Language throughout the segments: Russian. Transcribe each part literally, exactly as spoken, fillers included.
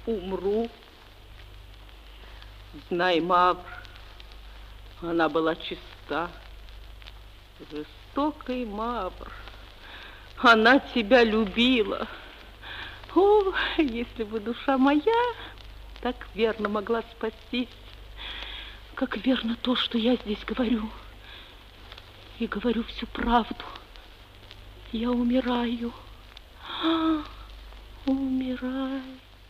умру. Знай, Мавр, она была чиста. Жестокий Мавр, она тебя любила. О, если бы душа моя так верно могла спастись, как верно то, что я здесь говорю. И говорю всю правду. Я умираю. А, умираю.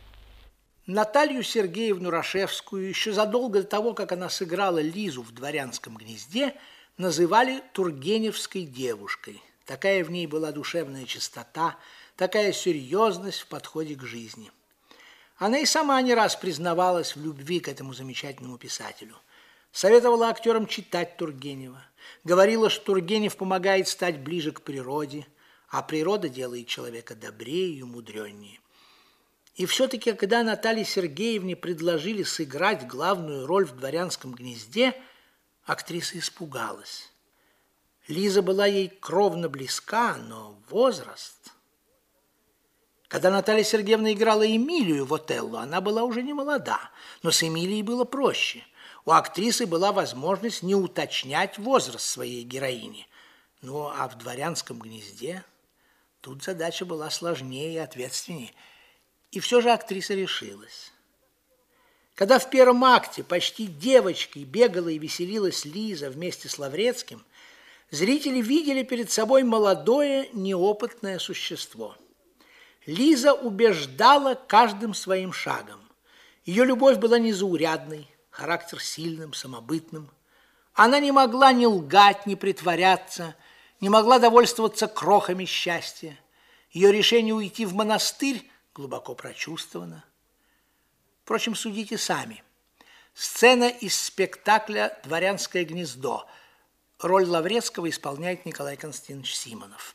Наталью Сергеевну Рашевскую еще задолго до того, как она сыграла Лизу в «Дворянском гнезде», называли Тургеневской девушкой. Такая в ней была душевная чистота, такая серьезность в подходе к жизни. Она и сама не раз признавалась в любви к этому замечательному писателю. Советовала актерам читать Тургенева. Говорила, что Тургенев помогает стать ближе к природе, а природа делает человека добрее и мудренее. И все-таки, когда Наталье Сергеевне предложили сыграть главную роль в «Дворянском гнезде», актриса испугалась. Лиза была ей кровно близка, но возраст... Когда Наталья Сергеевна играла Эмилию в «Отелло», она была уже не молода, но с Эмилией было проще. У актрисы была возможность не уточнять возраст своей героини. Ну, а в «Дворянском гнезде» тут задача была сложнее и ответственнее. И все же актриса решилась. Когда в первом акте почти девочкой бегала и веселилась Лиза вместе с Лаврецким, зрители видели перед собой молодое, неопытное существо. Лиза убеждала каждым своим шагом. Ее любовь была незаурядной, характер сильным, самобытным. Она не могла ни лгать, ни притворяться, не могла довольствоваться крохами счастья. Ее решение уйти в монастырь глубоко прочувствовано. Впрочем, судите сами. Сцена из спектакля «Дворянское гнездо». Роль Лаврецкого исполняет Николай Константинович Симонов.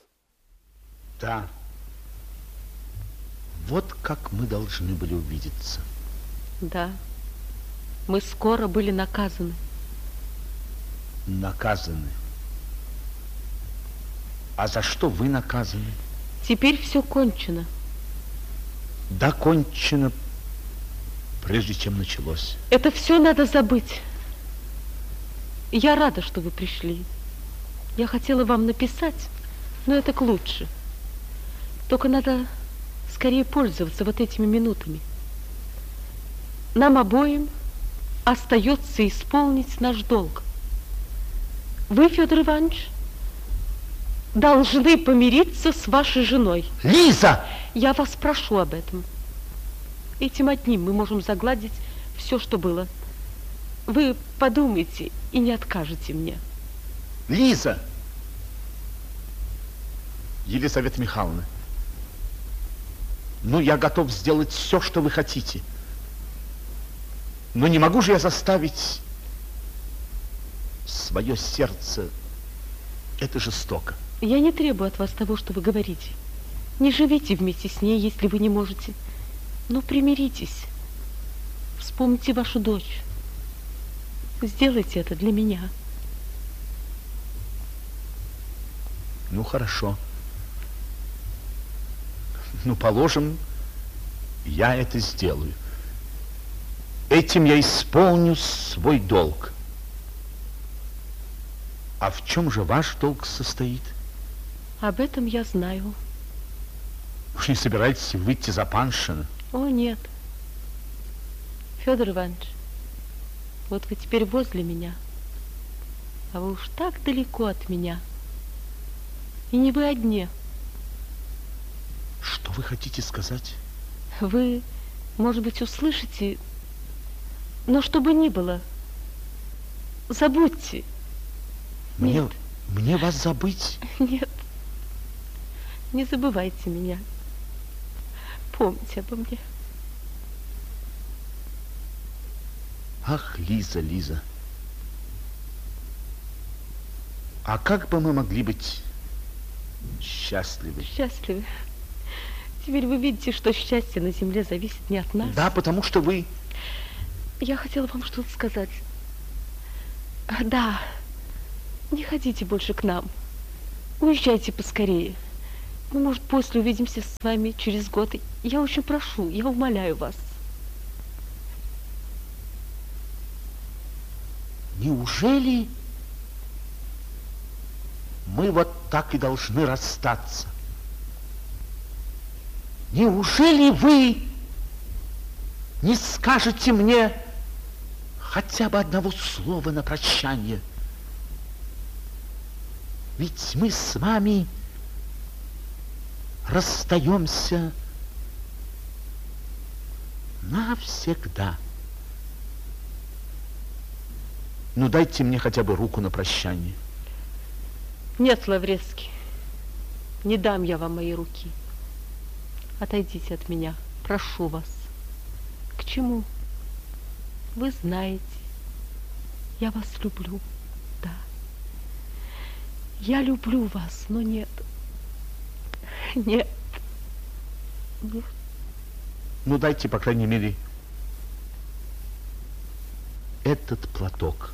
Да. Вот как мы должны были увидеться. Да. Мы скоро были наказаны. Наказаны? А за что вы наказаны? Теперь все кончено. Да, кончено, прежде чем началось. Это все надо забыть. Я рада, что вы пришли. Я хотела вам написать, но это к лучше. Только надо скорее пользоваться вот этими минутами. Нам обоим остается исполнить наш долг. Вы, Федор Иванович, должны помириться с вашей женой. Лиза! Я вас прошу об этом. Этим одним мы можем загладить все, что было. Вы подумайте и не откажете мне. Лиза! Елизавета Михайловна, ну, я готов сделать все, что вы хотите. Но не могу же я заставить свое сердце. Это жестоко. Я не требую от вас того, что вы говорите. Не живите вместе с ней, если вы не можете. Но примиритесь. Вспомните вашу дочь. Сделайте это для меня. Ну, хорошо. Ну, положим, я это сделаю. Этим я исполню свой долг. А в чем же ваш долг состоит? Об этом я знаю. Уж не собираетесь выйти за Паншина? О, нет. Федор Иванович, вот вы теперь возле меня, а вы уж так далеко от меня. И не вы одни. Что вы хотите сказать? Вы, может быть, услышите, но что бы ни было, забудьте. Мне, Нет. мне вас забыть? Нет. Не забывайте меня. Помните обо мне. Ах, Лиза, Лиза. А как бы мы могли быть счастливы? Счастливы. Теперь вы видите, что счастье на земле зависит не от нас. Да, потому что вы... Я хотела вам что-то сказать. Да. Не ходите больше к нам. Уезжайте поскорее. Ну, может, после увидимся с вами через год. Я очень прошу, я умоляю вас. Неужели мы вот так и должны расстаться? Неужели вы не скажете мне хотя бы одного слова на прощание? Ведь мы с вами расстаемся навсегда. Ну, дайте мне хотя бы руку на прощание. Нет, Лаврецкий, не дам я вам моей руки. Отойдите от меня, прошу вас. К чему? Вы знаете, я вас люблю, да. Я люблю вас, но нет. Нет. Нет. Ну, дайте, по крайней мере, этот платок.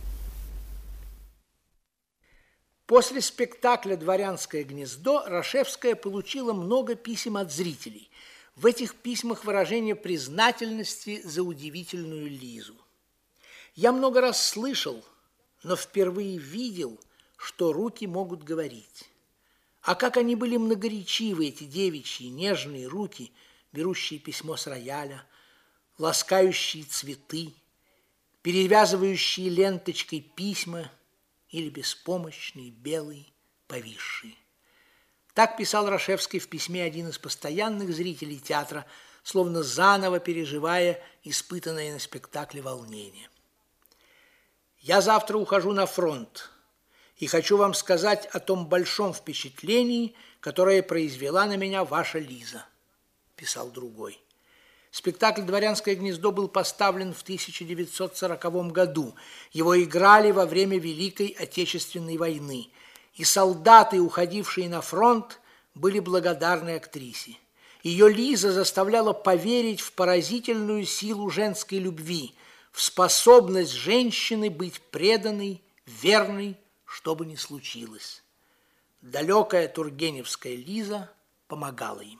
После спектакля «Дворянское гнездо» Рашевская получила много писем от зрителей. В этих письмах выражение признательности за удивительную Лизу. Я много раз слышал, но впервые видел, что руки могут говорить. А как они были многоречивы, эти девичьи нежные руки, берущие письмо с рояля, ласкающие цветы, перевязывающие ленточкой письма или беспомощные, белые, повисшие. Так писал Рашевский в письме один из постоянных зрителей театра, словно заново переживая испытанное на спектакле волнение. «Я завтра ухожу на фронт и хочу вам сказать о том большом впечатлении, которое произвела на меня ваша Лиза», писал другой. Спектакль «Дворянское гнездо» был поставлен в тысяча девятьсот сороковом году. Его играли во время Великой Отечественной войны. И солдаты, уходившие на фронт, были благодарны актрисе. Ее Лиза заставляла поверить в поразительную силу женской любви, в способность женщины быть преданной, верной, что бы ни случилось. Далекая тургеневская Лиза помогала им.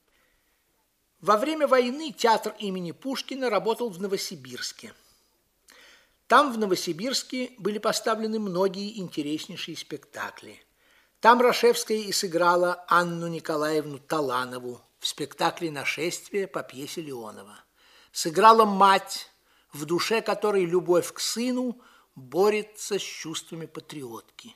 Во время войны театр имени Пушкина работал в Новосибирске. Там, в Новосибирске, были поставлены многие интереснейшие спектакли. Там Рашевская и сыграла Анну Николаевну Таланову в спектакле «Нашествие» по пьесе Леонова. Сыграла мать, в душе которой любовь к сыну борется с чувствами патриотки.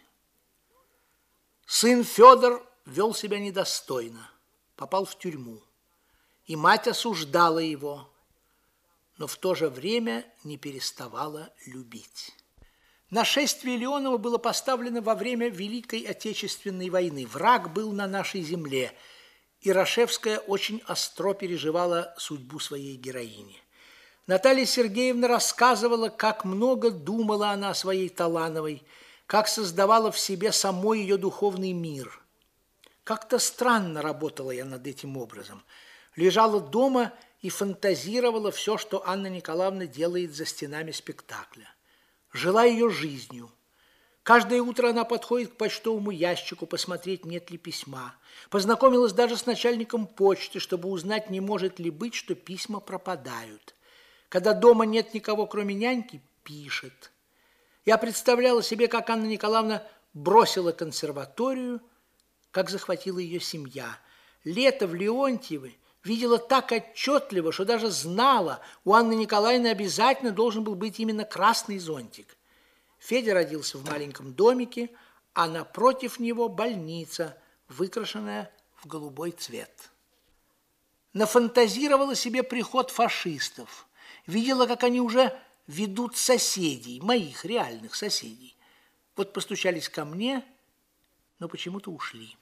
Сын Федор вел себя недостойно, попал в тюрьму. И мать осуждала его, но в то же время не переставала любить. «Нашествие» Леонова было поставлено во время Великой Отечественной войны. Враг был на нашей земле, и Рашевская очень остро переживала судьбу своей героини. Наталья Сергеевна рассказывала, как много думала она о своей Талановой, как создавала в себе самой ее духовный мир. Как-то странно работала я над этим образом. Лежала дома и фантазировала все, что Анна Николаевна делает за стенами спектакля. Жила ее жизнью. Каждое утро она подходит к почтовому ящику посмотреть, нет ли письма. Познакомилась даже с начальником почты, чтобы узнать, не может ли быть, что письма пропадают. Когда дома нет никого, кроме няньки, пишет. Я представляла себе, как Анна Николаевна бросила консерваторию, как захватила ее семья. Лето в Леонтьеве видела так отчетливо, что даже знала, у Анны Николаевны обязательно должен был быть именно красный зонтик. Федя родился в маленьком домике, а напротив него больница, выкрашенная в голубой цвет. Нафантазировала себе приход фашистов. Видела, как они уже ведут соседей, моих реальных соседей. Вот постучались ко мне, но почему-то ушли.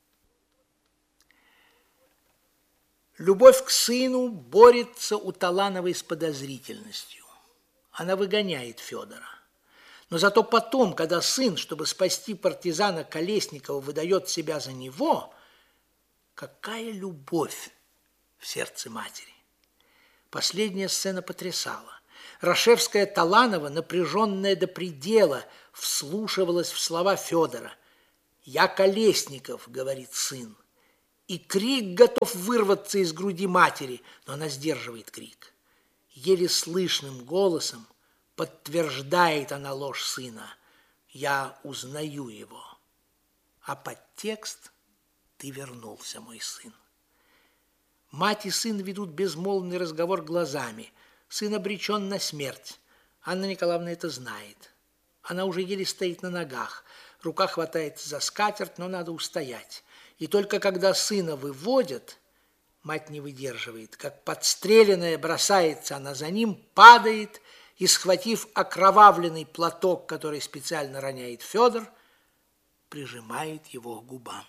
Любовь к сыну борется у Талановой с подозрительностью. Она выгоняет Федора. Но зато потом, когда сын, чтобы спасти партизана Колесникова, выдает себя за него, какая любовь в сердце матери. Последняя сцена потрясала. Рашевская Таланова, напряженная до предела, вслушивалась в слова Федора. «Я Колесников», — говорит сын, и крик готов вырваться из груди матери, но она сдерживает крик. Еле слышным голосом подтверждает она ложь сына. Я узнаю его. А подтекст: ты вернулся, мой сын. Мать и сын ведут безмолвный разговор глазами. Сын обречен на смерть. Анна Николаевна это знает. Она уже еле стоит на ногах. Рука хватается за скатерть, но надо устоять. И только когда сына выводят, мать не выдерживает. Как подстреленная бросается она за ним, падает и, схватив окровавленный платок, который специально роняет Федор, прижимает его к губам.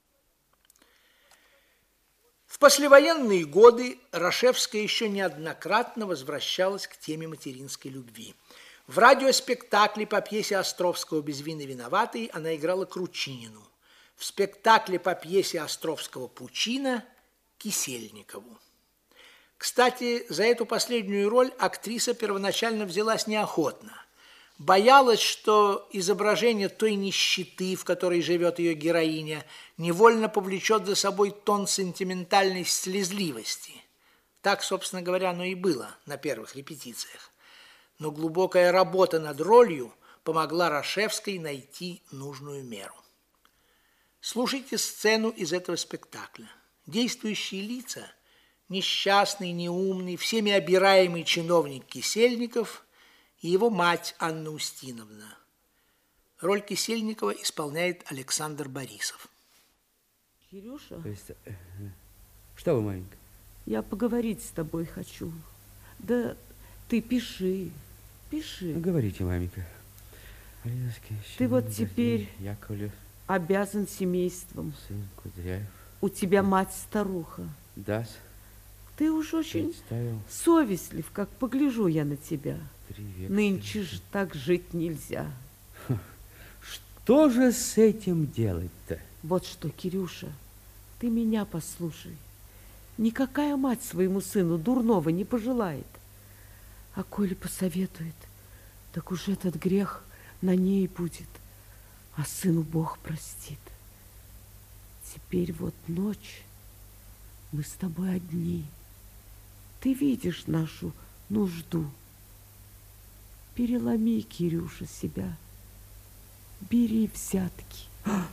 В послевоенные годы Рашевская еще неоднократно возвращалась к теме материнской любви. В радиоспектакле по пьесе Островского «Без вины виноватый» она играла Кручинину. В спектакле по пьесе Островского «Пучина» Кисельникову. Кстати, за эту последнюю роль актриса первоначально взялась неохотно. Боялась, что изображение той нищеты, в которой живет ее героиня, невольно повлечет за собой тон сентиментальной слезливости. Так, собственно говоря, оно и было на первых репетициях. Но глубокая работа над ролью помогла Рашевской найти нужную меру. Слушайте сцену из этого спектакля. Действующие лица – несчастный, неумный, всеми обираемый чиновник Кисельников и его мать Анна Устиновна. Роль Кисельникова исполняет Александр Борисов. Кирюша? Что вы, маменька? Я поговорить с тобой хочу. Да ты пиши, пиши. Говорите, маменька. Ты вот теперь Яковлев, обязан семейством. сын Кудряев. У тебя мать старуха. Да. Ты уж очень Представил. совестлив, как погляжу я на тебя. Три века. Нынче ж так жить нельзя. Что же с этим делать-то? Вот что, Кирюша, ты меня послушай. Никакая мать своему сыну дурного не пожелает. А коли посоветует, так уж этот грех на ней будет, а сыну Бог простит. Теперь вот ночь, мы с тобой одни. Ты видишь нашу нужду. Переломи, Кирюша, себя. Бери взятки.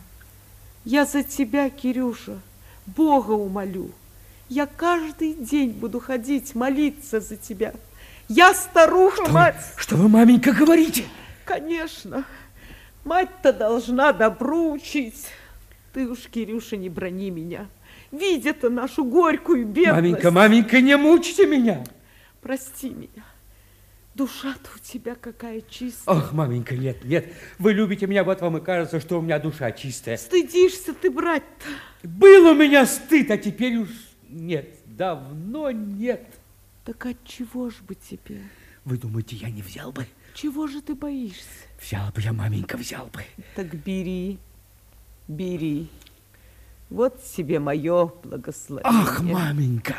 Я за тебя, Кирюша, Бога умолю. Я каждый день буду ходить, молиться за тебя. Я старуха, Что мать. Вы, что вы, маменька, говорите? Конечно. Мать-то должна добру учить. Ты уж, Кирюша, не брони меня. Видя-то нашу горькую бедность. Маменька, маменька, не мучьте меня. Прости меня. Душа-то у тебя какая чистая. Ох, маменька, нет, нет. Вы любите меня, вот вам и кажется, что у меня душа чистая. Стыдишься ты брать-то. Был у меня стыд, а теперь уж нет. Давно нет. Так от чего ж бы тебе? Вы думаете, я не взял бы? Чего же ты боишься? Взял бы я, маменька, взял бы. Так бери, бери. Вот тебе мое благословение. Ах, маменька,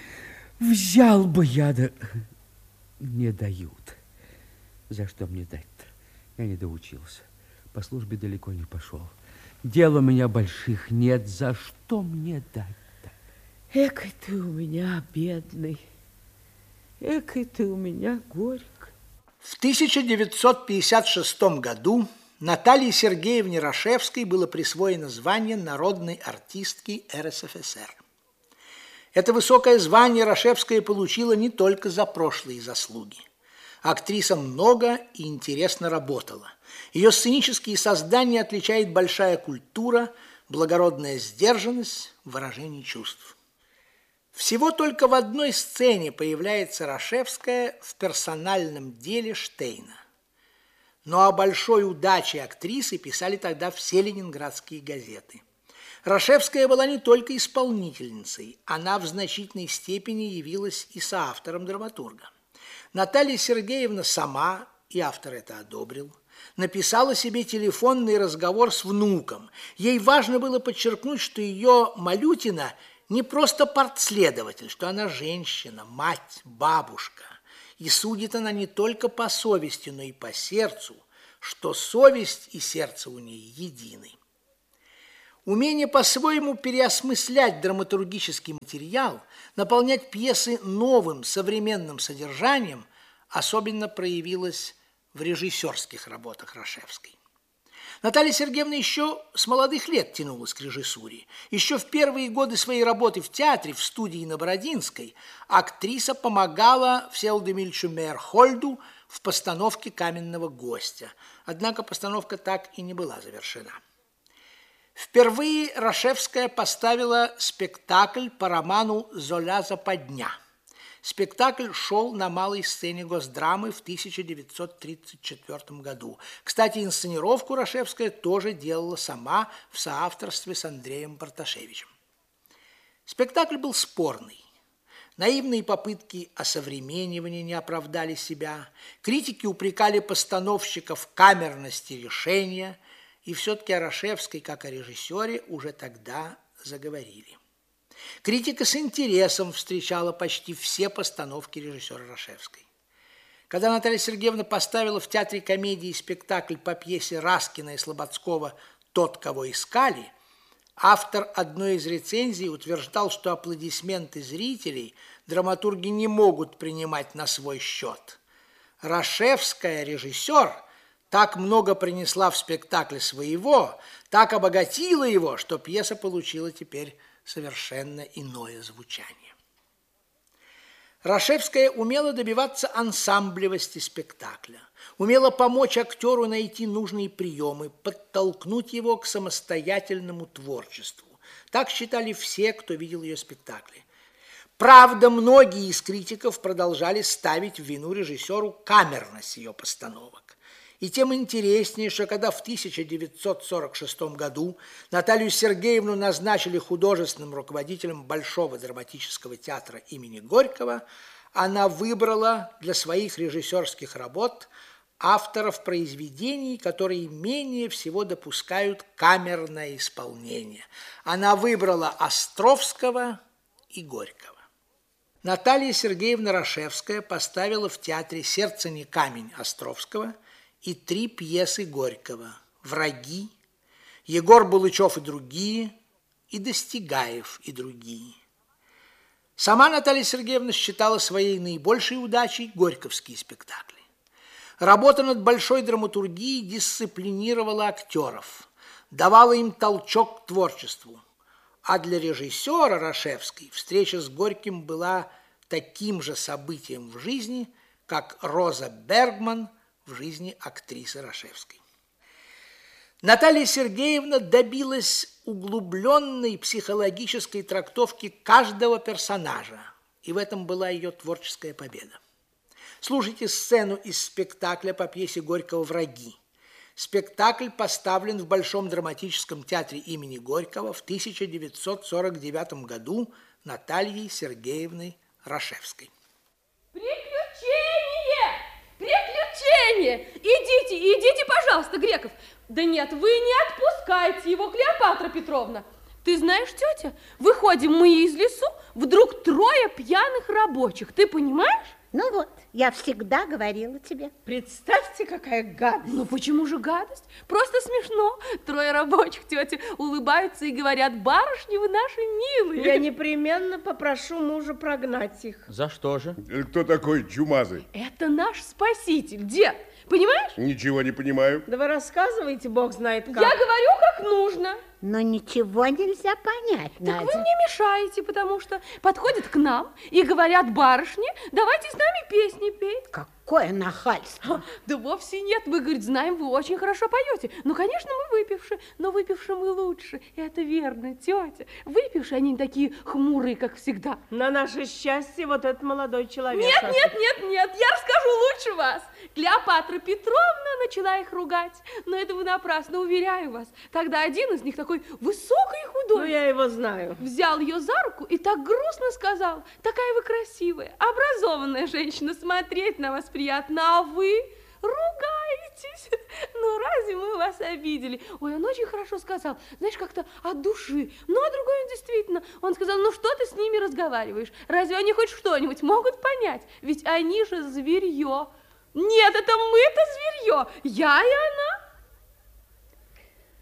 взял бы я, да не дают. За что мне дать-то? Я не доучился. По службе далеко не пошел. Дел у меня больших нет. За что мне дать-то? Экой ты у меня бедный. Экой ты у меня горьк. В тысяча девятьсот пятьдесят шестом году Наталье Сергеевне Рашевской было присвоено звание народной артистки эр эс эф эс эр. Это высокое звание Рашевская получила не только за прошлые заслуги. Актриса много и интересно работала. Ее сценические создания отличает большая культура, благородная сдержанность в выражении чувств. Всего только в одной сцене появляется Рашевская в персональном деле Штейна. Но о большой удаче актрисы писали тогда все ленинградские газеты. Рашевская была не только исполнительницей, она в значительной степени явилась и соавтором драматурга. Наталья Сергеевна сама, и автор это одобрил, написала себе телефонный разговор с внуком. Ей важно было подчеркнуть, что ее Малютина не просто партследователь, что она женщина, мать, бабушка. И судит она не только по совести, но и по сердцу, что совесть и сердце у нее едины. Умение по-своему переосмыслять драматургический материал, наполнять пьесы новым современным содержанием особенно проявилось в режиссерских работах Рашевской. Наталья Сергеевна еще с молодых лет тянулась к режиссуре. Еще в первые годы своей работы в театре, в студии на Бородинской, актриса помогала Всеволоду Эмильевичу Мейерхольду в постановке «Каменного гостя». Однако постановка так и не была завершена. Впервые Рашевская поставила спектакль по роману «Золя западня». Спектакль шел на малой сцене Госдрамы в тысяча девятьсот тридцать четвёртом году. Кстати, инсценировку Рашевская тоже делала сама в соавторстве с Андреем Барташевичем. Спектакль был спорный. Наивные попытки осовременивания не оправдали себя. Критики упрекали постановщиков в камерности решения. И все-таки о Рашевской, как о режиссере, уже тогда заговорили. Критика с интересом встречала почти все постановки режиссера Рашевской. Когда Наталья Сергеевна поставила в театре комедии спектакль по пьесе Раскина и Слободского «Тот, кого искали», автор одной из рецензий утверждал, что аплодисменты зрителей драматурги не могут принимать на свой счет. Рашевская, режиссер, так много принесла в спектакле своего, так обогатила его, что пьеса получила теперь совершенно иное звучание. Рашевская умела добиваться ансамблевости спектакля, умела помочь актеру найти нужные приемы, подтолкнуть его к самостоятельному творчеству. Так считали все, кто видел ее спектакли. Правда, многие из критиков продолжали ставить в вину режиссеру камерность ее постановок. И тем интереснее, что когда в тысяча девятьсот сорок шестом году Наталью Сергеевну назначили художественным руководителем Большого драматического театра имени Горького, она выбрала для своих режиссерских работ авторов произведений, которые менее всего допускают камерное исполнение. Она выбрала Островского и Горького. Наталья Сергеевна Рашевская поставила в театре «Сердце не камень» Островского и три пьесы Горького «Враги», «Егор Булычев и другие» и «Достигаев и другие». Сама Наталья Сергеевна считала своей наибольшей удачей горьковские спектакли. Работа над большой драматургией дисциплинировала актеров, давала им толчок к творчеству. А для режиссера Рашевской встреча с Горьким была таким же событием в жизни, как Роза Бергман в жизни актрисы Рашевской. Наталья Сергеевна добилась углубленной психологической трактовки каждого персонажа, и в этом была ее творческая победа. Слушайте сцену из спектакля по пьесе Горького «Враги». Спектакль поставлен в Большом драматическом театре имени Горького в тысяча девятьсот сорок девятом году Натальей Сергеевной Рашевской. Приключение! Приключение! Идите, идите, пожалуйста, Греков. Да нет, вы не отпускайте его, Клеопатра Петровна. Ты знаешь, тетя, выходим мы из лесу, вдруг трое пьяных рабочих. Ты понимаешь? Ну вот, я всегда говорила тебе. Представьте, какая гадость. Ну почему же гадость? Просто смешно. Трое рабочих, тетя, улыбаются и говорят: барышни, вы наши милые. Я непременно попрошу мужа прогнать их. За что же? Кто такой чумазый? Это наш спаситель, дед. Понимаешь? Ничего не понимаю. Да вы рассказываете, Бог знает как. Я говорю, как нужно. Но ничего нельзя понять, Так Надя. вы мне мешаете, потому что подходят к нам и говорят: барышни, давайте с нами песни петь. Какое нахальство. Да вовсе нет, мы, говорит, знаем, вы очень хорошо поете. Ну, конечно, мы выпившие, но выпившие мы лучше. Это верно, тетя. Выпившие, они не такие хмурые, как всегда. На наше счастье, вот этот молодой человек. Нет, нет, нет, нет, я расскажу лучше вас. Клеопатра Петровна начала их ругать, но это вы напрасно, уверяю вас. Тогда один из них, такой высокий и худой, Ну, я его знаю. взял ее за руку и так грустно сказал: такая вы красивая, образованная женщина, смотреть на вас приятно, а вы ругаетесь. Ну, разве мы вас обидели? Ой, он очень хорошо сказал, знаешь, как-то от души. Ну, а другой он действительно, он сказал: ну, что ты с ними разговариваешь? Разве они хоть что-нибудь могут понять? Ведь они же зверье. Нет, это мы-то зверье, я и она.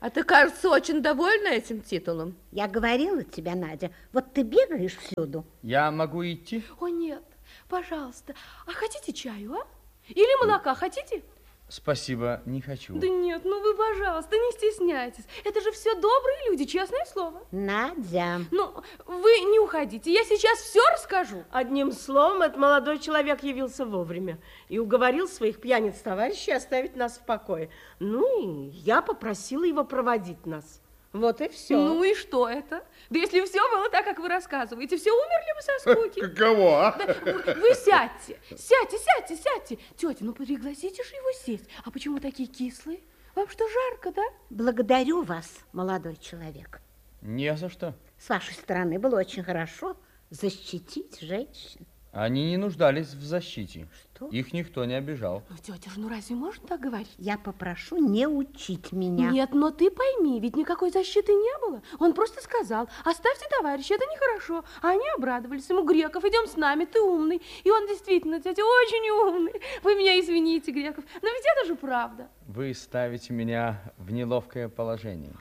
А ты, кажется, очень довольна этим титулом. Я говорила тебе, Надя, вот ты бегаешь всюду. Я могу идти? О, нет, пожалуйста. А хотите чаю, а? Или молока хотите? Спасибо, не хочу. Да нет, ну вы, пожалуйста, не стесняйтесь. Это же все добрые люди, честное слово. Надя. Ну, вы не уходите, я сейчас все расскажу. Одним словом, этот молодой человек явился вовремя и уговорил своих пьяниц-товарищей оставить нас в покое. Ну, и я попросила его проводить нас. Вот и все. Ну и что это? Да если все было так, как вы рассказываете, все умерли бы со скуки. Каково, а? Да, вы сядьте, сядьте, сядьте, сядьте. Тетя, ну пригласите же его сесть. А почему такие кислые? Вам что, жарко, да? Благодарю вас, молодой человек. Не за что. С вашей стороны было очень хорошо защитить женщин. Они не нуждались в защите. Что? Их никто не обижал. Ну, тетя же, ну разве можно так говорить? Я попрошу не учить меня. Нет, но ты пойми, ведь никакой защиты не было. Он просто сказал, оставьте товарища, это нехорошо. А они обрадовались ему, Греков, идем с нами, ты умный. И он действительно, тетя, очень умный. Вы меня извините, Греков, но ведь это же правда. Вы ставите меня в неловкое положение.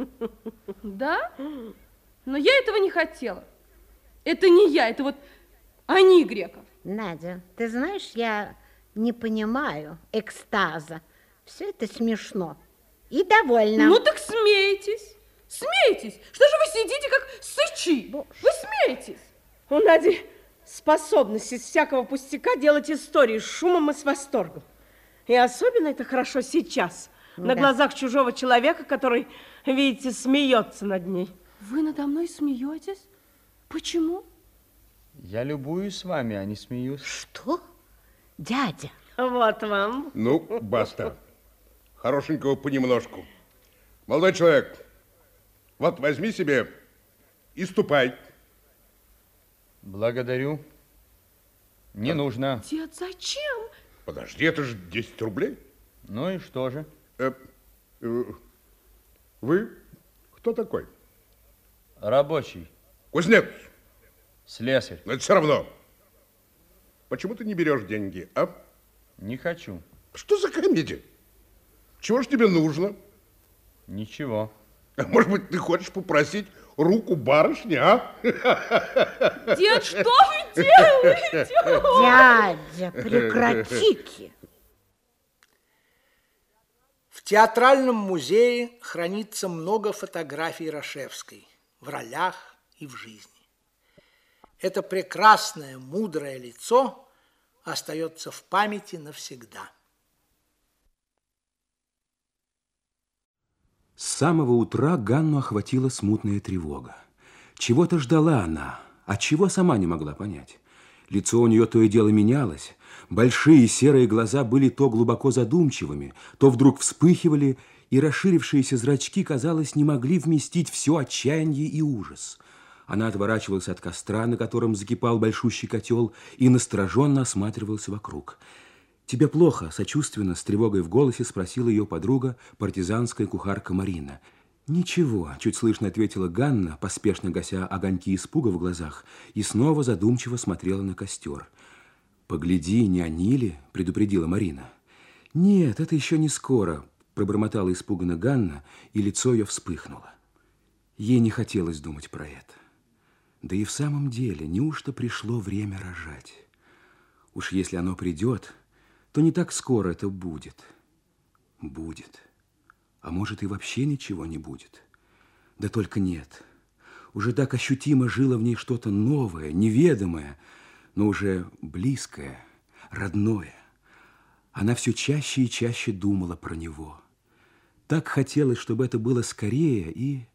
Да? Но я этого не хотела. Это не я, это вот они, Греков. Надя, ты знаешь, я не понимаю экстаза. Все это смешно и довольно. Ну так смейтесь, смейтесь. Что же вы сидите как сычи? Боже. Вы смеетесь. У Нади способность из всякого пустяка делать истории с шумом и с восторгом. И особенно это хорошо сейчас, да. на глазах чужого человека, который, видите, смеется над ней. Вы надо мной смеетесь? Почему? Я любуюсь с вами, а не смеюсь. Что? Дядя. Вот вам. Ну, баста. Хорошенького понемножку. Молодой человек, вот возьми себе и ступай. Благодарю. Не а? нужно. Дед, зачем? Подожди, это же десять рублей. Ну и что же? Э, э, вы кто такой? Рабочий. Кузнец. Слесарь. Но это все равно. Почему ты не берешь деньги, а? Не хочу. Что за комедия? Чего ж тебе нужно? Ничего. А может быть, ты хочешь попросить руку барышни, а? Дед, что вы делаете? Дядя, прекратите. В театральном музее хранится много фотографий Рашевской в ролях и в жизни. Это прекрасное, мудрое лицо остается в памяти навсегда. С самого утра Ганну охватила смутная тревога. Чего-то ждала она, а чего сама не могла понять. Лицо у нее то и дело менялось. Большие серые глаза были то глубоко задумчивыми, то вдруг вспыхивали, и расширившиеся зрачки, казалось, не могли вместить все отчаяние и ужас. Она отворачивалась от костра, на котором закипал большущий котел, и настороженно осматривалась вокруг. «Тебе плохо?» – сочувственно, с тревогой в голосе спросила ее подруга, партизанская кухарка Марина. «Ничего», – чуть слышно ответила Ганна, поспешно гася огоньки испуга в глазах, и снова задумчиво смотрела на костер. «Погляди, не они ли?» – предупредила Марина. «Нет, это еще не скоро», – пробормотала испуганно Ганна, и лицо ее вспыхнуло. Ей не хотелось думать про это. Да и в самом деле, неужто пришло время рожать? Уж если оно придет, то не так скоро это будет. Будет. А может, и вообще ничего не будет. Да только нет. Уже так ощутимо жило в ней что-то новое, неведомое, но уже близкое, родное. Она все чаще и чаще думала про него. Так хотелось, чтобы это было скорее, и...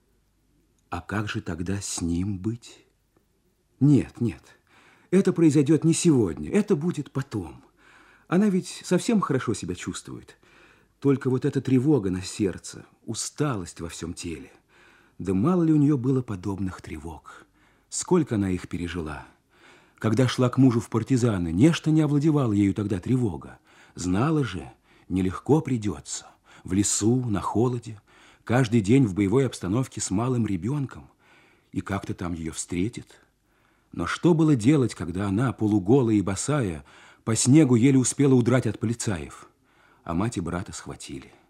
А как же тогда с ним быть? Нет, нет, это произойдет не сегодня, это будет потом. Она ведь совсем хорошо себя чувствует. Только вот эта тревога на сердце, усталость во всем теле. Да мало ли у нее было подобных тревог. Сколько она их пережила. Когда шла к мужу в партизаны, нечто не овладевала ею тогда тревога. Знала же, нелегко придется. В лесу, на холоде. Каждый день в боевой обстановке с малым ребенком. И как-то там ее встретит. Но что было делать, когда она, полуголая и босая, по снегу еле успела удрать от полицаев, а мать и брата схватили?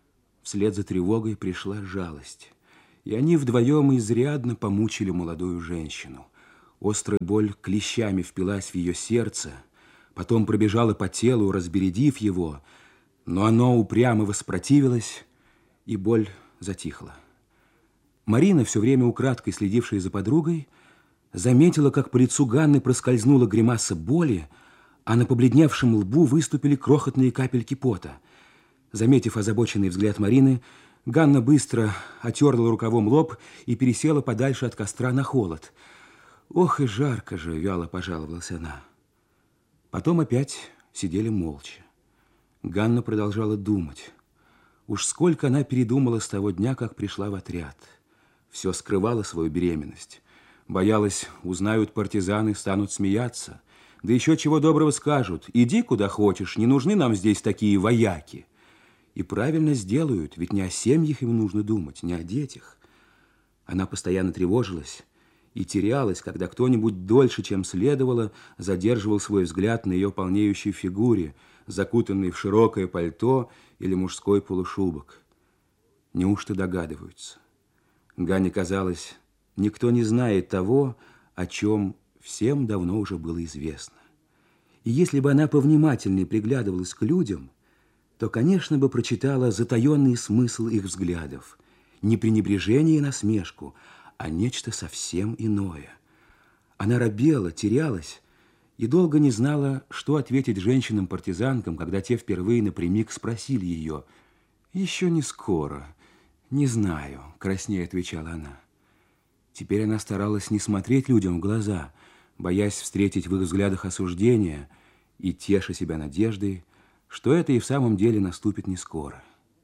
вслед за тревогой пришла жалость. И они вдвоем изрядно помучили молодую женщину. Острая боль клещами впилась в ее сердце, потом пробежала по телу, разбередив его, но оно упрямо воспротивилось, и боль затихла. Марина, все время украдкой следившая за подругой, заметила, как по лицу Ганны проскользнула гримаса боли, а на побледневшем лбу выступили крохотные капельки пота. Заметив озабоченный взгляд Марины, Ганна быстро отерла рукавом лоб и пересела подальше от костра на холод. «Ох, и жарко же!» — вяло пожаловалась она. Потом опять сидели молча. Ганна продолжала думать. Уж сколько она передумала с того дня, как пришла в отряд. Все скрывала свою беременность. Боялась, узнают партизаны, станут смеяться. Да еще чего доброго скажут. Иди куда хочешь, не нужны нам здесь такие вояки. И правильно сделают, ведь не о семьях им нужно думать, не о детях. Она постоянно тревожилась и терялась, когда кто-нибудь дольше, чем следовало, задерживал свой взгляд на ее полнеющей фигуре, закутанной в широкое пальто или мужской полушубок. Неужто догадываются? Ганне казалось, никто не знает того, о чем всем давно уже было известно. И если бы она повнимательнее приглядывалась к людям, то, конечно, бы прочитала затаенный смысл их взглядов, не пренебрежение и насмешку, а нечто совсем иное. Она робела, терялась и долго не знала, что ответить женщинам-партизанкам, когда те впервые напрямик спросили ее. «Еще не скоро, не знаю», — краснея отвечала она. Теперь она старалась не смотреть людям в глаза, боясь встретить в их взглядах осуждение и теша себя надеждой, что это и в самом деле наступит не скоро.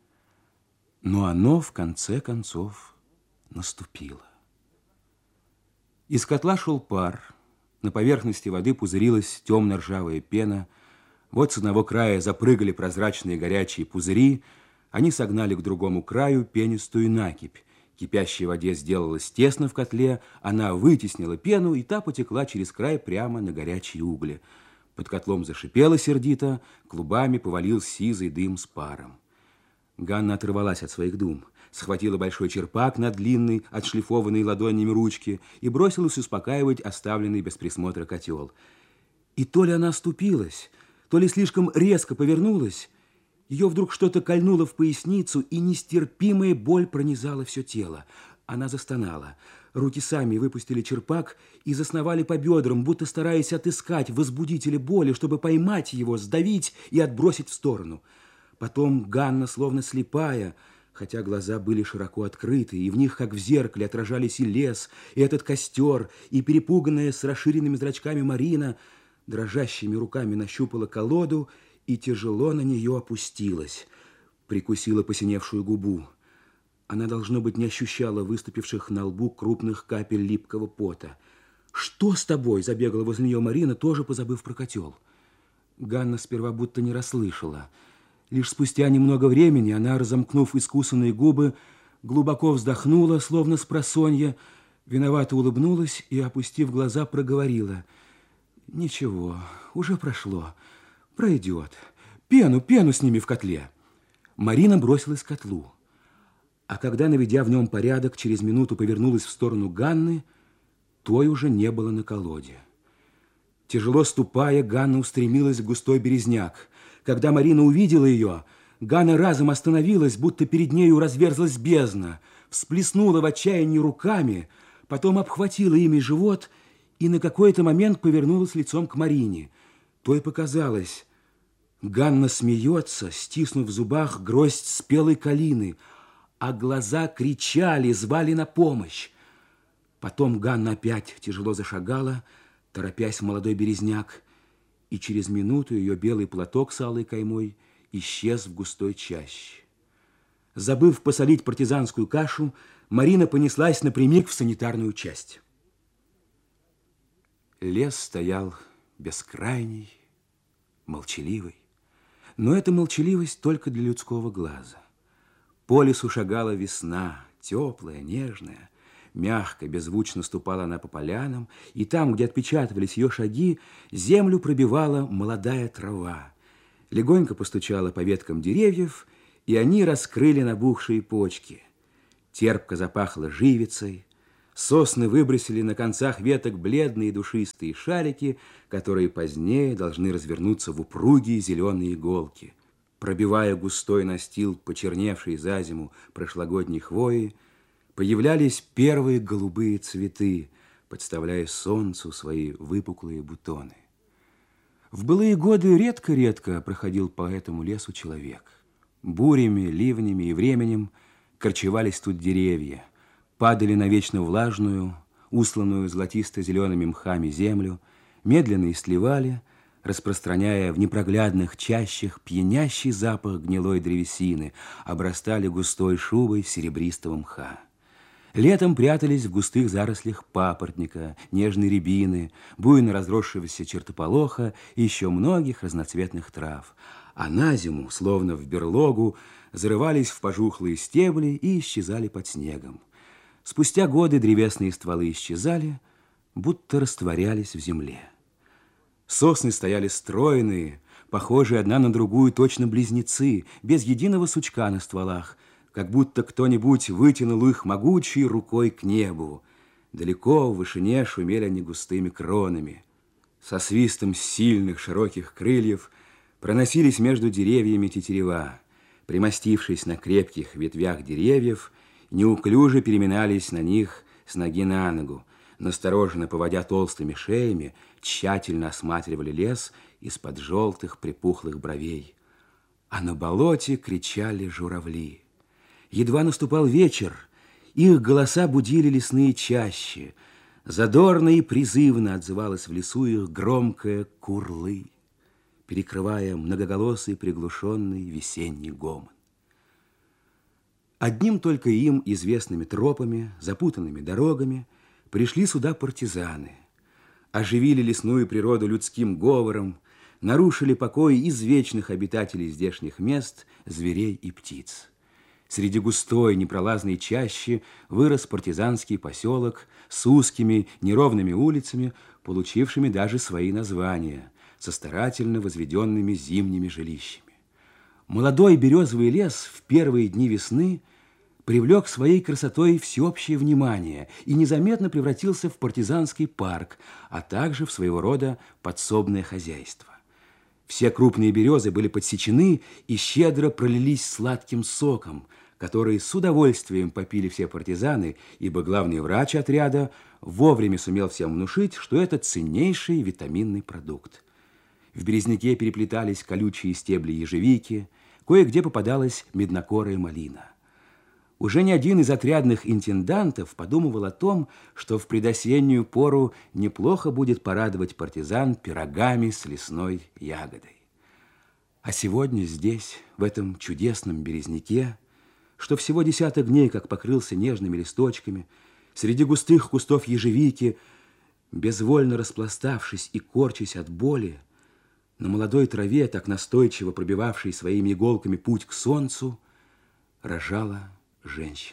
Но оно, в конце концов, наступило. Из котла шел пар, на поверхности воды пузырилась темно-ржавая пена, вот с одного края запрыгали прозрачные горячие пузыри, они согнали к другому краю пенистую накипь. Кипящей воде сделалось тесно в котле, она вытеснила пену, и та потекла через край прямо на горячие угли. Под котлом зашипело сердито, клубами повалил сизый дым с паром. Ганна оторвалась от своих дум, схватила большой черпак на длинной, отшлифованной ладонями ручке и бросилась успокаивать оставленный без присмотра котел. И то ли она оступилась, то ли слишком резко повернулась, ее вдруг что-то кольнуло в поясницу, и нестерпимая боль пронизала все тело. Она застонала. Руки сами выпустили черпак и засновали по бедрам, будто стараясь отыскать возбудителя боли, чтобы поймать его, сдавить и отбросить в сторону. Потом Ганна, словно слепая, хотя глаза были широко открыты, и в них, как в зеркале, отражались и лес, и этот костер, и перепуганная с расширенными зрачками Марина, дрожащими руками нащупала колоду и тяжело на нее опустилась, прикусила посиневшую губу. Она, должно быть, не ощущала выступивших на лбу крупных капель липкого пота. «Что с тобой?» – забегала возле нее Марина, тоже позабыв про котел. Ганна сперва будто не расслышала. Лишь спустя немного времени она, разомкнув искусанные губы, глубоко вздохнула, словно спросонья, виновато улыбнулась и, опустив глаза, проговорила: «Ничего, уже прошло. Пройдет. Пену, пену сними в котле». Марина бросилась к котлу. А когда, наведя в нем порядок, через минуту повернулась в сторону Ганны, той уже не было на колоде. Тяжело ступая, Ганна устремилась в густой березняк. Когда Марина увидела ее, Ганна разом остановилась, будто перед нею разверзлась бездна, всплеснула в отчаянии руками, потом обхватила ими живот и на какой-то момент повернулась лицом к Марине. Той показалось, Ганна смеется, стиснув в зубах гроздь спелой калины, а глаза кричали, звали на помощь. Потом Ганна опять тяжело зашагала, торопясь в молодой березняк, и через минуту ее белый платок с алой каймой исчез в густой чаще. Забыв посолить партизанскую кашу, Марина понеслась напрямик в санитарную часть. Лес стоял бескрайний, молчаливый, но эта молчаливость только для людского глаза. По лесу шагала весна, теплая, нежная. Мягко, беззвучно ступала она по полянам, и там, где отпечатывались ее шаги, землю пробивала молодая трава. Легонько постучала по веткам деревьев, и они раскрыли набухшие почки. Терпко запахло живицей, сосны выбросили на концах веток бледные душистые шарики, которые позднее должны развернуться в упругие зеленые иголки. Пробивая густой настил почерневшей за зиму прошлогодней хвои, появлялись первые голубые цветы, подставляя солнцу свои выпуклые бутоны. В былые годы редко-редко проходил по этому лесу человек. Бурями, ливнями и временем корчевались тут деревья, падали на вечно влажную, усланную золотисто-зелеными мхами землю, медленно истлевали, распространяя в непроглядных чащах пьянящий запах гнилой древесины, обрастали густой шубой серебристого мха. Летом прятались в густых зарослях папоротника, нежной рябины, буйно разросшегося чертополоха и еще многих разноцветных трав, а на зиму, словно в берлогу, зарывались в пожухлые стебли и исчезали под снегом. Спустя годы древесные стволы исчезали, будто растворялись в земле. Сосны стояли стройные, похожие одна на другую точно близнецы, без единого сучка на стволах, как будто кто-нибудь вытянул их могучей рукой к небу. Далеко в вышине шумели они густыми кронами. Со свистом сильных широких крыльев проносились между деревьями тетерева. Примостившись на крепких ветвях деревьев, неуклюже переминались на них с ноги на ногу, настороженно поводя толстыми шеями, тщательно осматривали лес из-под желтых припухлых бровей. А на болоте кричали журавли. Едва наступал вечер, их голоса будили лесные чащи. Задорно и призывно отзывалось в лесу их громкое курлы, перекрывая многоголосый приглушенный весенний гомон. Одним только им известными тропами, запутанными дорогами пришли сюда партизаны, оживили лесную природу людским говором, нарушили покой извечных обитателей здешних мест, зверей и птиц. Среди густой непролазной чащи вырос партизанский поселок с узкими неровными улицами, получившими даже свои названия, со старательно возведенными зимними жилищами. Молодой березовый лес в первые дни весны привлек своей красотой всеобщее внимание и незаметно превратился в партизанский парк, а также в своего рода подсобное хозяйство. Все крупные березы были подсечены и щедро пролились сладким соком, который с удовольствием попили все партизаны, ибо главный врач отряда вовремя сумел всем внушить, что это ценнейший витаминный продукт. В березняке переплетались колючие стебли ежевики, кое-где попадалась меднокорая малина. Уже ни один из отрядных интендантов подумывал о том, что в предосеннюю пору неплохо будет порадовать партизан пирогами с лесной ягодой. А сегодня здесь, в этом чудесном березняке, что всего десяток дней как покрылся нежными листочками, среди густых кустов ежевики, безвольно распластавшись и корчась от боли, на молодой траве, так настойчиво пробивавшей своими иголками путь к солнцу, рожала женщина.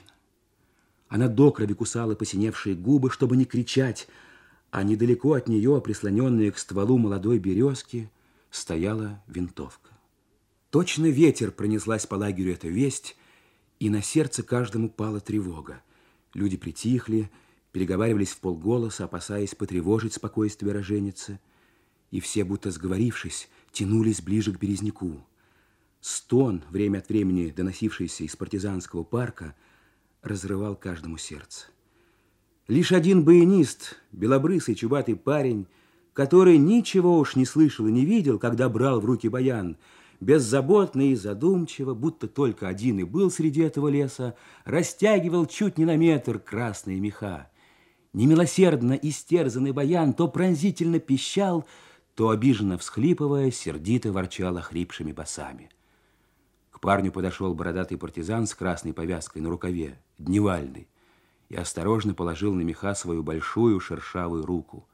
Она до крови кусала посиневшие губы, чтобы не кричать, а недалеко от нее, прислоненная к стволу молодой березки, стояла винтовка. Точно ветер пронеслась по лагерю эта весть, и на сердце каждому пала тревога. Люди притихли, переговаривались вполголоса, опасаясь потревожить спокойствие роженицы, и все, будто сговорившись, тянулись ближе к березняку. Стон, время от времени доносившийся из партизанского парка, разрывал каждому сердце. Лишь один баянист, белобрысый чубатый парень, который ничего уж не слышал и не видел, когда брал в руки баян, беззаботно и задумчиво, будто только один и был среди этого леса, растягивал чуть не на метр красные меха. Немилосердно истерзанный баян то пронзительно пищал, то, обиженно всхлипывая, сердито ворчал охрипшими басами. К парню подошел бородатый партизан с красной повязкой на рукаве, дневальный, и осторожно положил на меха свою большую шершавую руку.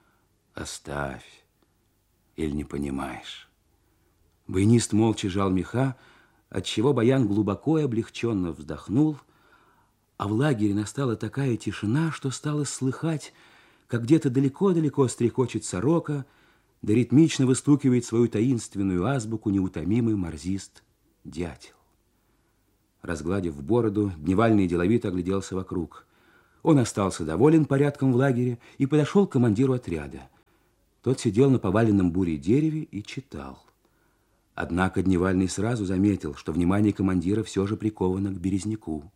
«Оставь, или не понимаешь?» Баянист молча жал меха, отчего баян глубоко и облегченно вздохнул, а в лагере настала такая тишина, что стало слыхать, как где-то далеко-далеко стрекочет сорока, да ритмично выстукивает свою таинственную азбуку неутомимый морзист дятел. Разгладив бороду, Дневальный деловито огляделся вокруг. Он остался доволен порядком в лагере и подошел к командиру отряда. Тот сидел на поваленном бурей дереве и читал. Однако Дневальный сразу заметил, что внимание командира все же приковано к Березняку.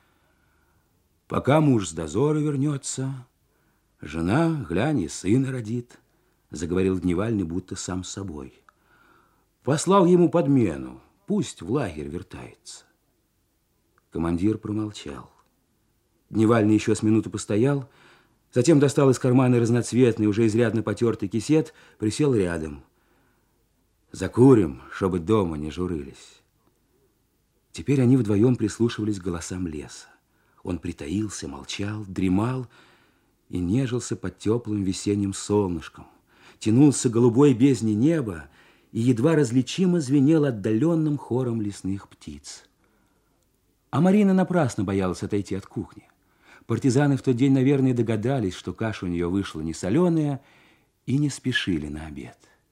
«Пока муж с дозора вернется, жена, глянь, и сына родит», — заговорил Дневальный будто сам с собой. «Послал ему подмену, пусть в лагерь вертается». Командир промолчал. Дневальный еще с минуту постоял, затем достал из кармана разноцветный, уже изрядно потертый кисет, присел рядом. «Закурим, чтобы дома не журились». Теперь они вдвоем прислушивались к голосам леса. Он притаился, молчал, дремал и нежился под теплым весенним солнышком. Тянулся голубой бездне неба и едва различимо звенел отдаленным хором лесных птиц. А Марина напрасно боялась отойти от кухни. Партизаны в тот день, наверное, догадались, что каша у нее вышла не соленая, и не спешили на обед.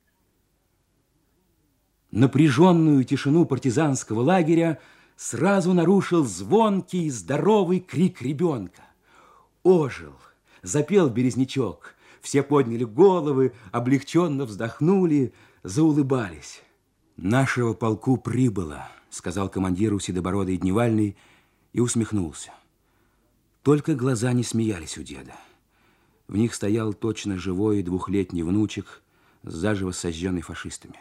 Напряженную тишину партизанского лагеря сразу нарушил звонкий, здоровый крик ребенка. Ожил, запел березнячок. Все подняли головы, облегченно вздохнули, заулыбались. «Нашего полку прибыло», — сказал командиру седобородый Дневальный и усмехнулся. Только глаза не смеялись у деда. В них стоял точно живой двухлетний внучек, заживо сожженный фашистами.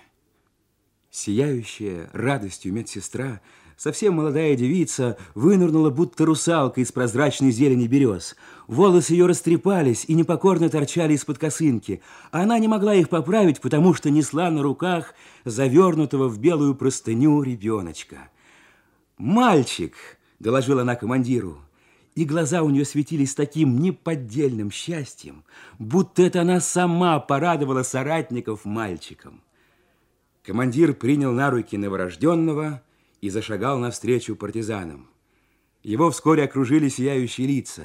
Сияющая радостью медсестра, совсем молодая девица, вынырнула, будто русалка из прозрачной зелени берез. Волосы ее растрепались и непокорно торчали из-под косынки, а она не могла их поправить, потому что несла на руках завернутого в белую простыню ребеночка. «Мальчик!» — доложила она командиру. И глаза у нее светились таким неподдельным счастьем, будто это она сама порадовала соратников мальчиком. Командир принял на руки новорожденного и зашагал навстречу партизанам. Его вскоре окружили сияющие лица.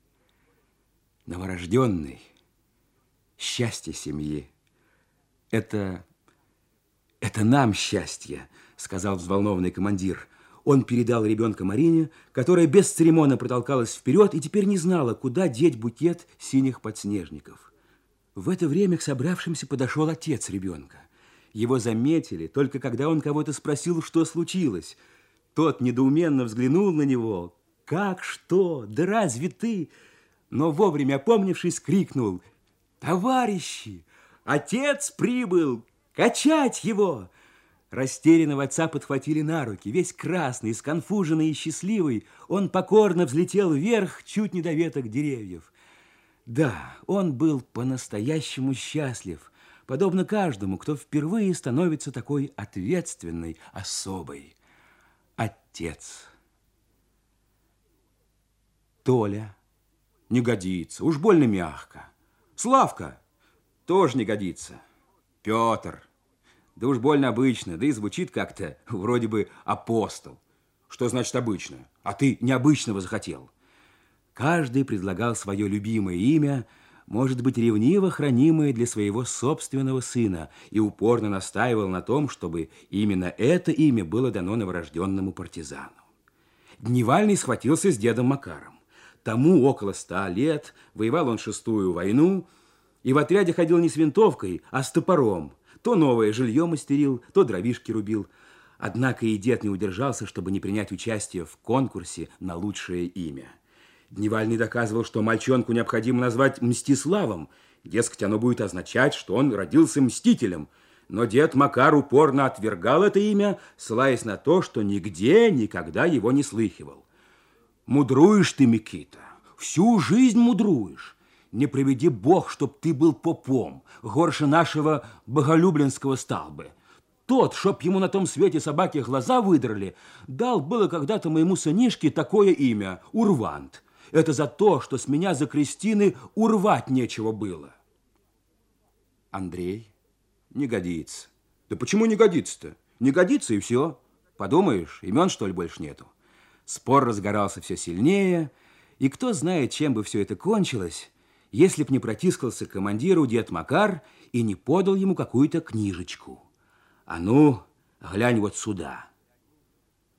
Новорожденный, счастье семьи. Это, это нам счастье, сказал взволнованный командир. Он передал ребенка Марине, которая без церемона протолкалась вперед и теперь не знала, куда деть букет синих подснежников. В это время к собравшимся подошел отец ребенка. Его заметили, только когда он кого-то спросил, что случилось. Тот недоуменно взглянул на него. «Как что? Да разве ты?» Но вовремя опомнившись, крикнул: «Товарищи, отец прибыл! Качать его!» Растерянного отца подхватили на руки. Весь красный, сконфуженный и счастливый, он покорно взлетел вверх, чуть не до веток деревьев. Да, он был по-настоящему счастлив, подобно каждому, кто впервые становится такой ответственной особой. Отец. Толя. Не годится, уж больно мягко. Славка. Тоже не годится. Петр. Да уж больно обычно, да и звучит как-то вроде бы апостол. Что значит обычно? А ты необычного захотел. Каждый предлагал свое любимое имя, может быть, ревниво хранимое для своего собственного сына, и упорно настаивал на том, чтобы именно это имя было дано новорожденному партизану. Дневальный схватился с дедом Макаром. Тому около ста лет, воевал он шестую войну, и в отряде ходил не с винтовкой, а с топором. То новое жилье мастерил, то дровишки рубил. Однако и дед не удержался, чтобы не принять участие в конкурсе на лучшее имя. Дневальный доказывал, что мальчонку необходимо назвать Мстиславом. Дескать, оно будет означать, что он родился мстителем. Но дед Макар упорно отвергал это имя, ссылаясь на то, что нигде никогда его не слыхивал. «Мудруешь ты, Микита, всю жизнь мудруешь. Не приведи Бог, чтоб ты был попом, горше нашего Боголюбленского стал бы. Тот, чтоб ему на том свете собаки глаза выдрали, дал было когда-то моему сынишке такое имя – Урвант. Это за то, что с меня за крестины урвать нечего было». Андрей? Не годится. Да почему не годится-то? Не годится и все. Подумаешь, имен, что ли, больше нету. Спор разгорался все сильнее, и кто знает, чем бы все это кончилось, если б не протискался к командиру дед Макар и не подал ему какую-то книжечку. «А ну, глянь вот сюда».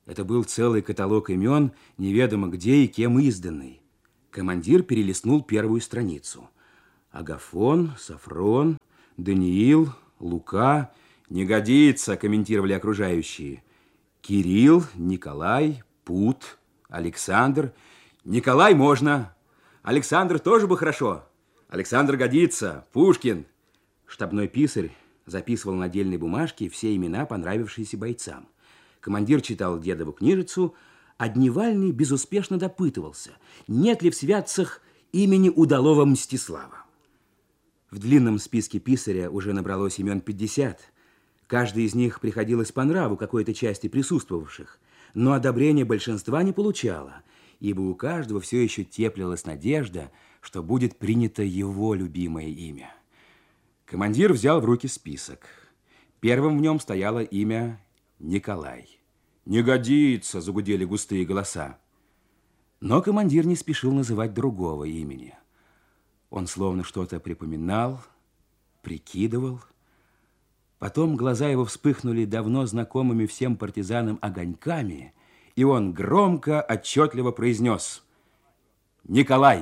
Это был целый каталог имен, неведомо где и кем изданный. Командир перелистнул первую страницу. Агафон, Сафрон, Даниил, Лука. «Не годится», комментировали окружающие. Кирилл, Николай, Пут, Александр. Николай можно. Александр тоже бы хорошо. Александр годится. Пушкин. Штабной писарь записывал на отдельной бумажке все имена, понравившиеся бойцам. Командир читал дедову книжицу, а Дневальный безуспешно допытывался, нет ли в святцах имени удалого Мстислава. В длинном списке писаря уже набралось имен пятьдесят. Каждый из них приходилось по нраву какой-то части присутствовавших, но одобрение большинства не получало, ибо у каждого все еще теплилась надежда, что будет принято его любимое имя. Командир взял в руки список. Первым в нем стояло имя Николай. «Не годится!» – загудели густые голоса. Но командир не спешил называть другого имени. Он словно что-то припоминал, прикидывал. Потом глаза его вспыхнули давно знакомыми всем партизанам огоньками, и он громко, отчетливо произнес: «Николай!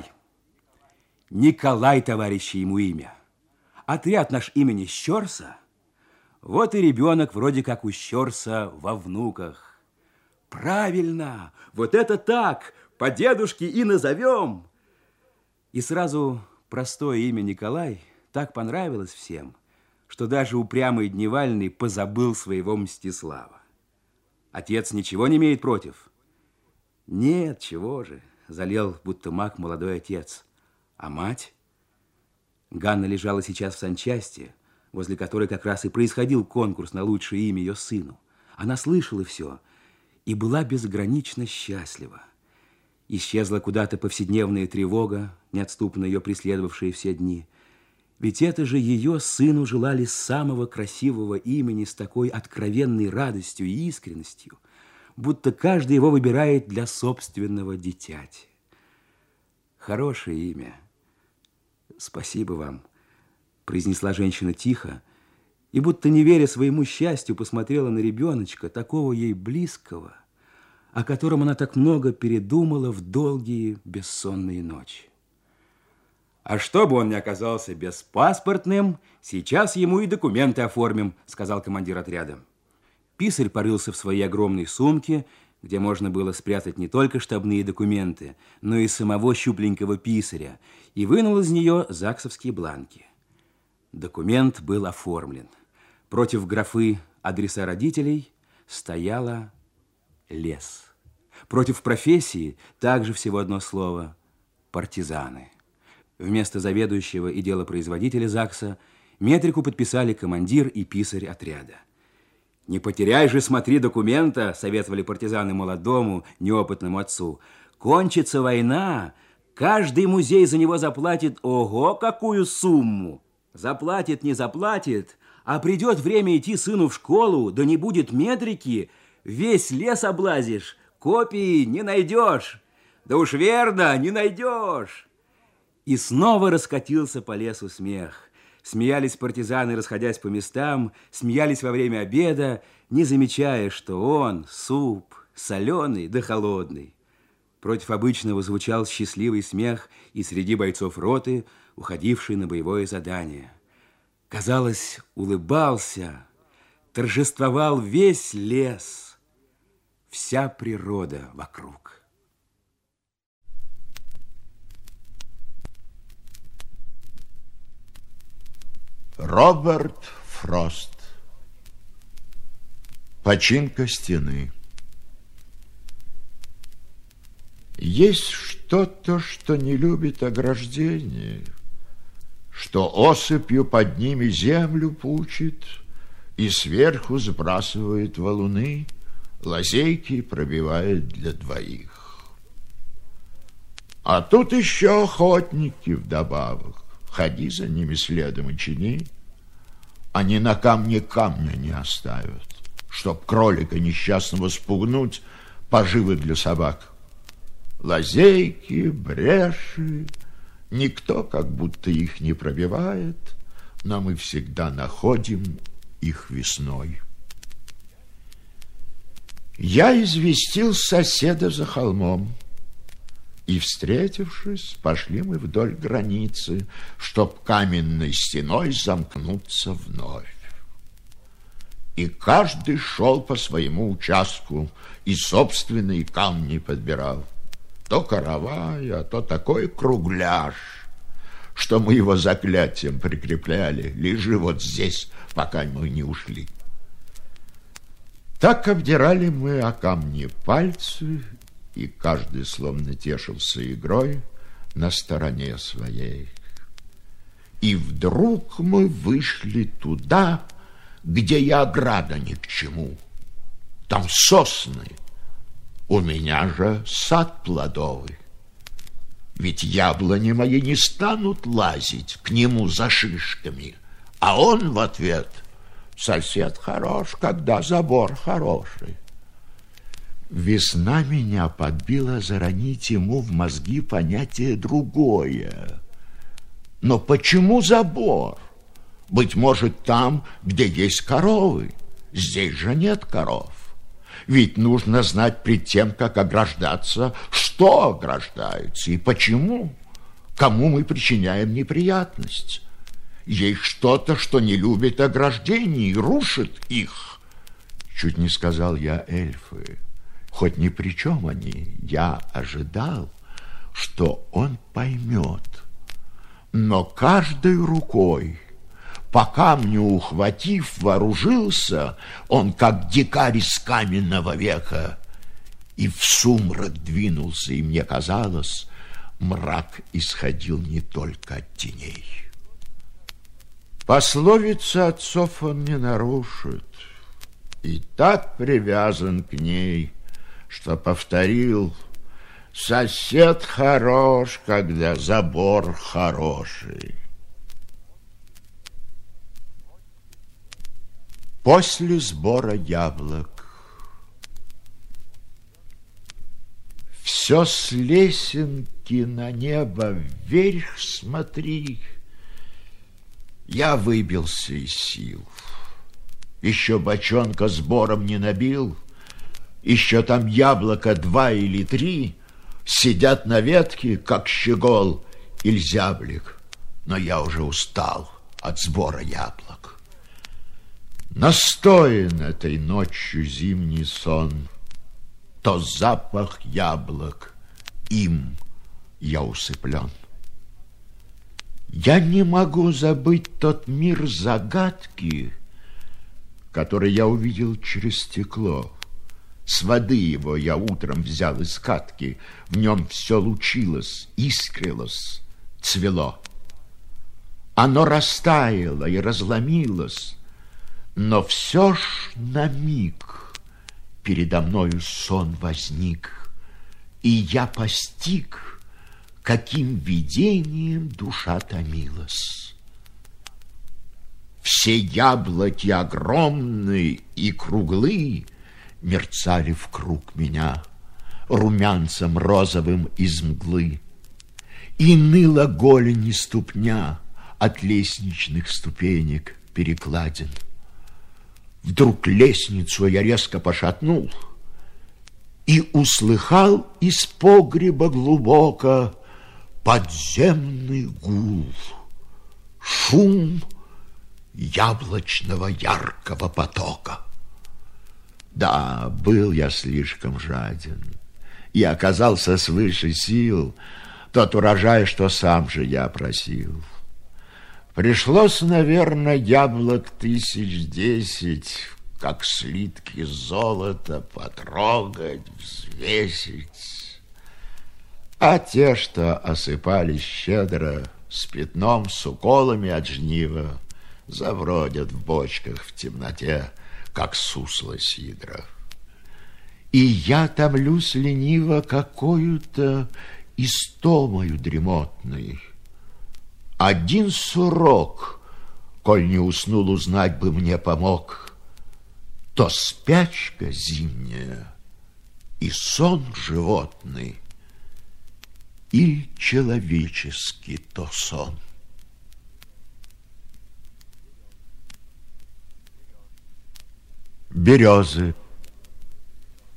Николай, товарищи, ему имя! Отряд наш имени Щерса, вот и ребенок вроде как у Щерса во внуках. Правильно! Вот это так! По дедушке и назовем!» И сразу простое имя Николай так понравилось всем, что даже упрямый Дневальный позабыл своего Мстислава. Отец ничего не имеет против? Нет, чего же, залил будто мак молодой отец. А мать? Ганна лежала сейчас в санчасти, возле которой как раз и происходил конкурс на лучшее имя ее сыну. Она слышала все и была безгранично счастлива. Исчезла куда-то повседневная тревога, неотступно ее преследовавшая все дни. Ведь это же ее сыну желали самого красивого имени с такой откровенной радостью и искренностью, будто каждый его выбирает для собственного дитяти. Хорошее имя. Спасибо вам, произнесла женщина тихо, и будто не веря своему счастью, посмотрела на ребеночка, такого ей близкого, о котором она так много передумала в долгие бессонные ночи. «А чтобы он не оказался беспаспортным, сейчас ему и документы оформим», сказал командир отряда. Писарь порылся в своей огромной сумке, где можно было спрятать не только штабные документы, но и самого щупленького писаря, и вынул из нее заксовские бланки. Документ был оформлен. Против графы «Адреса родителей» стояла «Лес». Против профессии также всего одно слово «Партизаны». Вместо заведующего и делопроизводителя ЗАГСа метрику подписали командир и писарь отряда. «Не потеряй же, смотри, документа», советовали партизаны молодому, неопытному отцу. «Кончится война, каждый музей за него заплатит ого какую сумму. Заплатит, не заплатит, а придет время идти сыну в школу, да не будет метрики, весь лес облазишь, копии не найдешь. Да уж верно, не найдешь». И снова раскатился по лесу смех. Смеялись партизаны, расходясь по местам, смеялись во время обеда, не замечая, что он, суп, соленый да холодный. Против обычного звучал счастливый смех и среди бойцов роты, уходившей на боевое задание. Казалось, улыбался, торжествовал весь лес, вся природа вокруг. Роберт Фрост. Починка стены. Есть что-то, что не любит ограждение, что осыпью под ними землю пучит и сверху сбрасывает валуны, лазейки пробивает для двоих. А тут еще охотники вдобавок. Ходи за ними следом и чини. Они на камне камня не оставят, чтоб кролика несчастного спугнуть, поживы для собак. Лазейки, бреши, никто как будто их не пробивает, но мы всегда находим их весной. Я известил соседа за холмом, и, встретившись, пошли мы вдоль границы, чтоб каменной стеной замкнуться вновь. И каждый шел по своему участку и собственные камни подбирал. То каравай, а то такой кругляш, что мы его заклятием прикрепляли. Лежи вот здесь, пока мы не ушли. Так обдирали мы о камни пальцы, и каждый словно тешился игрой на стороне своей. И вдруг мы вышли туда, где и ограда ни к чему. Там сосны, у меня же сад плодовый. Ведь яблони мои не станут лазить к нему за шишками, а он в ответ: сосед хорош, когда забор хороший. Весна меня подбила заронить ему в мозги понятие другое. Но почему забор? Быть может, там, где есть коровы. Здесь же нет коров. Ведь нужно знать пред тем, как ограждаться, что ограждаются и почему, кому мы причиняем неприятность. Есть что-то, что не любит ограждений и рушит их. Чуть не сказал я эльфы. Хоть ни при чем они, я ожидал, что он поймет. Но каждой рукой, по камню ухватив, вооружился он, как дикарь из каменного века, и в сумрак двинулся, и мне казалось, мрак исходил не только от теней. Пословицы отцов он не нарушит, и так привязан к ней, что повторил: сосед хорош, когда забор хороший. После сбора яблок все с лесенки на небо вверх смотри. Я выбился из сил, еще бочонка сбором не набил. Еще там яблоко два или три сидят на ветке, как щегол или зяблик. Но я уже устал от сбора яблок. Настоен этой ночью зимний сон, то запах яблок, им я усыплен. Я не могу забыть тот мир загадки, который я увидел через стекло. С воды его я утром взял из катки, в нем все лучилось, искрилось, цвело. Оно растаяло и разломилось, но все ж на миг передо мною сон возник, и я постиг, каким видением душа томилась. Все яблоки огромные и круглые мерцали в круг меня румянцем розовым из мглы, и ныла голень и ступня от лестничных ступенек перекладин. Вдруг лестницу я резко пошатнул и услыхал из погреба глубоко подземный гул, шум яблочного яркого потока. Да, был я слишком жаден и оказался свыше сил тот урожай, что сам же я просил. Пришлось, наверное, яблок тысяч десять, как слитки золота, потрогать, взвесить. А те, что осыпались щедро, с пятном, с уколами от жнива, завродят в бочках в темноте, как сусло сидра. И я томлюсь лениво какою-то истомою дремотной. Один сурок, коль не уснул, узнать бы мне помог. То спячка зимняя и сон животный, или человеческий то сон. Березы.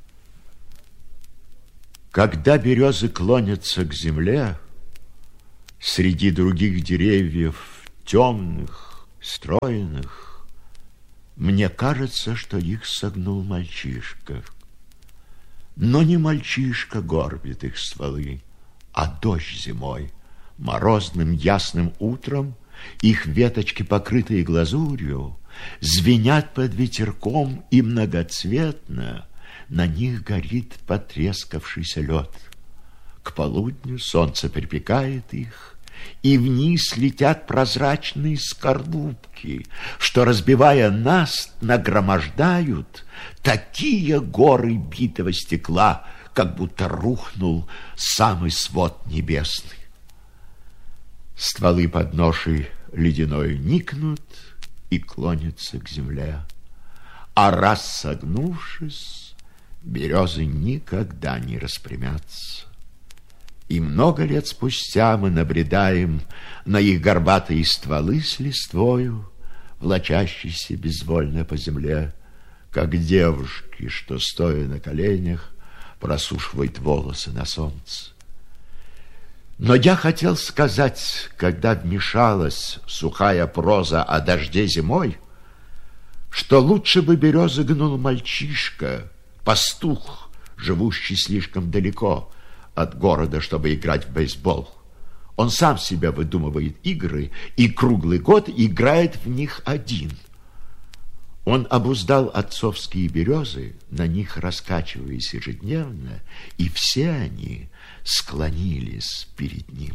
Когда березы клонятся к земле, среди других деревьев, темных, стройных, мне кажется, что их согнул мальчишка. Но не мальчишка горбит их стволы, а дождь зимой. Морозным ясным утром их веточки, покрытые глазурью, звенят под ветерком, и многоцветно на них горит потрескавшийся лед. К полудню солнце припекает их, и вниз летят прозрачные скорлупки, что, разбивая наст, нагромождают такие горы битого стекла, как будто рухнул самый свод небесный. Стволы подношей ледяной никнут и клонятся к земле, а раз согнувшись, березы никогда не распрямятся. И много лет спустя мы набредаем на их горбатые стволы с листвою, влачащейся безвольно по земле, как девушки, что, стоя на коленях, просушивают волосы на солнце. Но я хотел сказать, когда вмешалась сухая проза о дожде зимой, что лучше бы березы гнул мальчишка, пастух, живущий слишком далеко от города, чтобы играть в бейсбол. Он сам себя выдумывает игры и круглый год играет в них один. Он обуздал отцовские березы, на них раскачиваясь ежедневно, и все они склонились перед ним.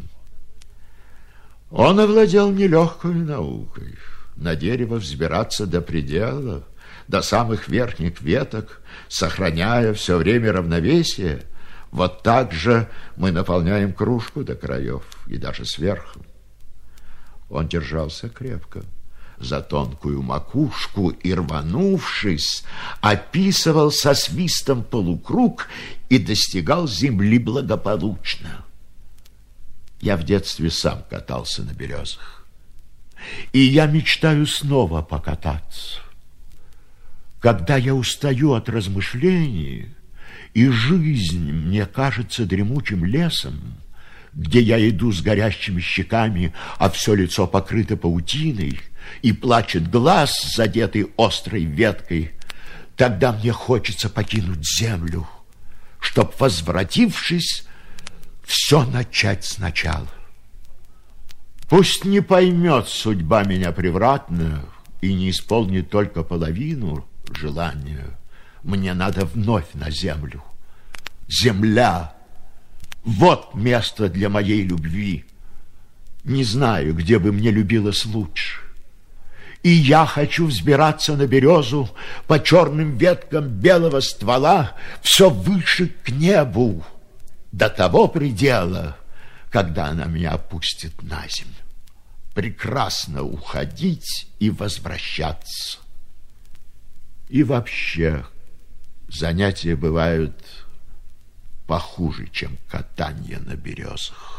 Он овладел нелегкой наукой, на дерево взбираться до предела, до самых верхних веток, сохраняя все время равновесие. Вот так же мы наполняем кружку до краев и даже сверху. Он держался крепко за тонкую макушку и, рванувшись, описывал со свистом полукруг и достигал земли благополучно. Я в детстве сам катался на березах, и я мечтаю снова покататься. Когда я устаю от размышлений, и жизнь мне кажется дремучим лесом, где я иду с горящими щеками, а все лицо покрыто паутиной, и плачет глаз, задетый острой веткой, тогда мне хочется покинуть землю, чтоб, возвратившись, все начать сначала. Пусть не поймет судьба меня превратно и не исполнит только половину желания. Мне надо вновь на землю. Земля — вот место для моей любви. Не знаю, где бы мне любилось лучше. И я хочу взбираться на березу по черным веткам белого ствола все выше к небу, до того предела, когда она меня опустит на землю. Прекрасно уходить и возвращаться. И вообще, занятия бывают похуже, чем катание на березах.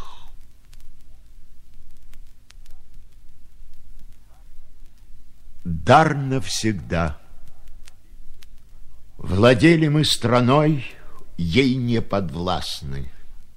Дар навсегда. Владели мы страной, ей не подвластны.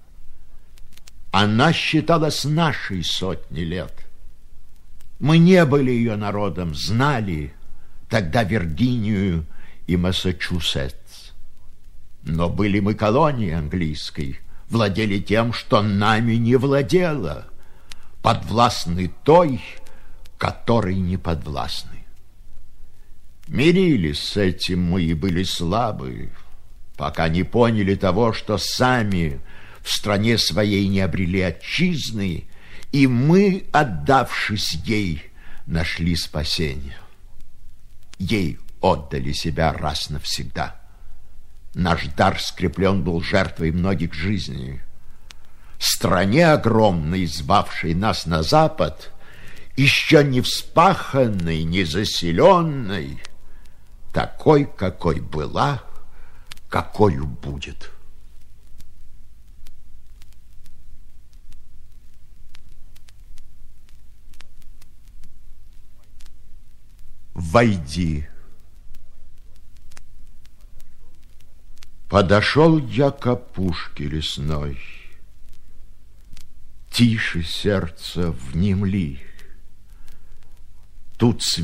Она считалась нашей сотни лет. Мы не были ее народом, знали тогда Виргинию и Массачусетс. Но были мы колонией английской, владели тем, что нами не владела, подвластны той, которой не подвластны. Мирились с этим мы и были слабы, пока не поняли того, что сами в стране своей не обрели отчизны, и мы, отдавшись ей, нашли спасение. Ей отдали себя раз навсегда. Наш дар скреплен был жертвой многих жизней. Стране огромной, звавшей нас на запад, еще не вспаханной, не заселенной, такой, какой была, какою будет. Войди. Подошел я к опушке лесной. Тише, сердце, внемли. Тут